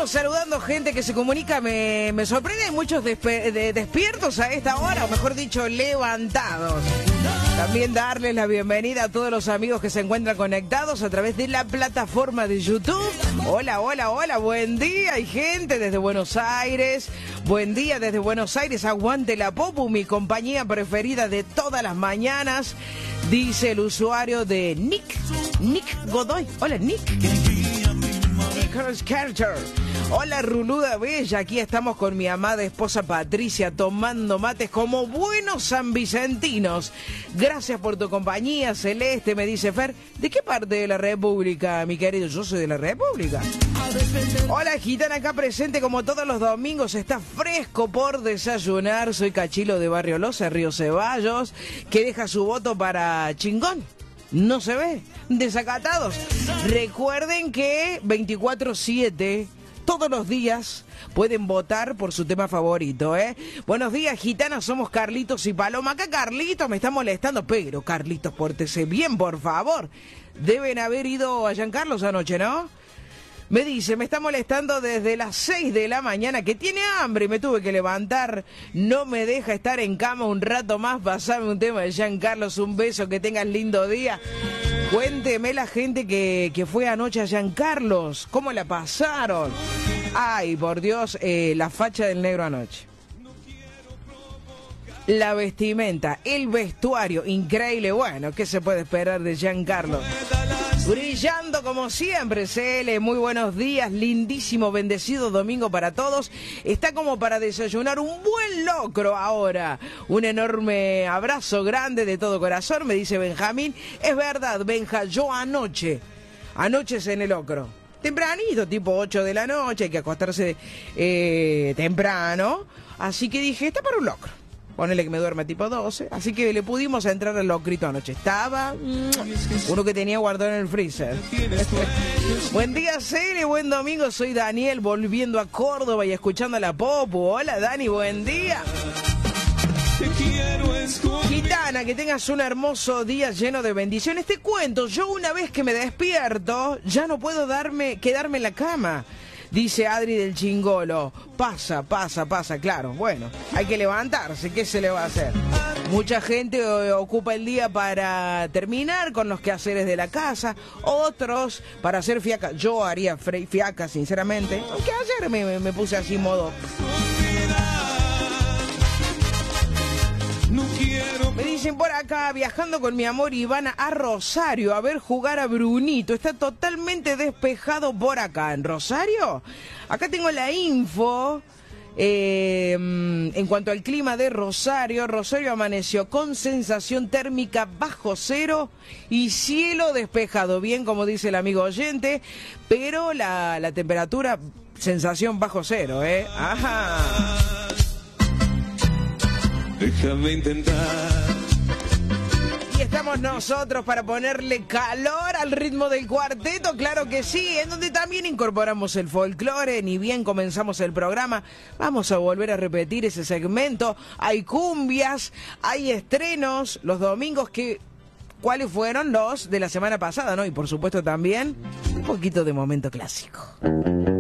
Estamos saludando gente que se comunica, me sorprende, hay muchos despiertos a esta hora, o mejor dicho, levantados. También darles la bienvenida a todos los amigos que se encuentran conectados a través de la plataforma de YouTube. Hola, hola, hola, buen día, hay gente desde Buenos Aires. Buen día desde Buenos Aires, aguante la Popu, mi compañía preferida de todas las mañanas, dice el usuario de Nick Godoy. Hola, Nick. Nicholas Carter. Hola, Ruluda Bella, aquí estamos con mi amada esposa Patricia tomando mates como buenos sanvicentinos. Gracias por tu compañía, Celeste, me dice Fer. ¿De qué parte de la República, mi querido? Yo soy de la República. Hola, gitana, acá presente como todos los domingos, está fresco por desayunar. Soy Cachilo de Barrio Loza, Río Ceballos, que deja su voto para Chingón. No se ve, desacatados. Recuerden que 24/7... todos los días pueden votar por su tema favorito, ¿eh? Buenos días, gitanas, somos Carlitos y Paloma. Acá Carlitos me está molestando, pero Carlitos, pórtese bien, por favor. Deben haber ido a Giancarlos anoche, ¿no? Me dice, me está molestando desde las 6 de la mañana, que tiene hambre y me tuve que levantar. No me deja estar en cama un rato más. Pasame un tema de Giancarlos, un beso, que tengas lindo día. Cuénteme la gente que fue anoche a Giancarlos, ¿cómo la pasaron? Ay, por Dios, la facha del negro anoche. La vestimenta, el vestuario, increíble. Bueno, ¿qué se puede esperar de Giancarlos? Brillando como siempre, CL, muy buenos días, lindísimo, bendecido domingo para todos. Está como para desayunar un buen locro ahora. Un enorme abrazo grande de todo corazón, me dice Benjamín. Es verdad, Benja, yo anoche cené locro. Tempranito, tipo 8 de la noche, hay que acostarse temprano. Así que dije, está para un locro. Ponele que me duerme tipo 12, así que le pudimos entrar al locrito anoche. Estaba uno que tenía guardado en el freezer. Buen día, Cele, buen domingo, soy Daniel, volviendo a Córdoba y escuchando a la Popu. Hola, Dani, buen día. Gitana, que tengas un hermoso día lleno de bendiciones. Te cuento, yo una vez que me despierto, ya no puedo quedarme en la cama. Dice Adri del Chingolo, pasa, claro, bueno, hay que levantarse, ¿qué se le va a hacer? Mucha gente ocupa el día para terminar con los quehaceres de la casa, otros para hacer fiaca. Yo haría fiaca, sinceramente, aunque ayer me puse así modo. Me dicen por acá, viajando con mi amor Ivana a Rosario a ver jugar a Brunito. Está totalmente despejado por acá. ¿En Rosario? Acá tengo la info. En cuanto al clima de Rosario, Rosario amaneció con sensación térmica bajo cero y cielo despejado. Bien, como dice el amigo oyente, pero la temperatura, sensación bajo cero, ¿eh? Ajá. Déjame intentar. Y estamos nosotros para ponerle calor al ritmo del cuarteto, claro que sí, en donde también incorporamos el folclore. Ni bien comenzamos el programa, vamos a volver a repetir ese segmento. Hay cumbias, hay estrenos los domingos ¿cuáles fueron los de la semana pasada, no? Y por supuesto también un poquito de momento clásico.